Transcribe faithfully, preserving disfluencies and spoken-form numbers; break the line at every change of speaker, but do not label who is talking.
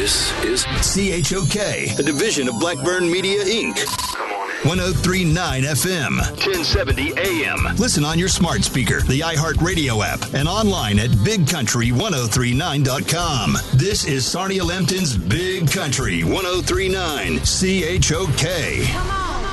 This is
C H O K,
a division of Blackburn Media, Incorporated.
one oh three point nine F M,
ten seventy A M.
Listen on your smart speaker, the iHeartRadio app, and online at big country ten thirty-nine dot com. This is Sarnia Lempton's Big Country ten thirty-nine C H O K.
Come on.